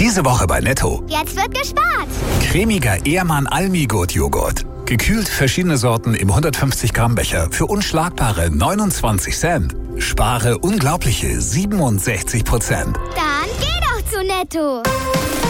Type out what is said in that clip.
Diese Woche bei Netto. Jetzt wird gespart. Cremiger Ehrmann Almigurt Joghurt. Gekühlt verschiedene Sorten im 150 Gramm Becher für unschlagbare 29 Cent. Spare unglaubliche 67%. Dann geh doch zu Netto.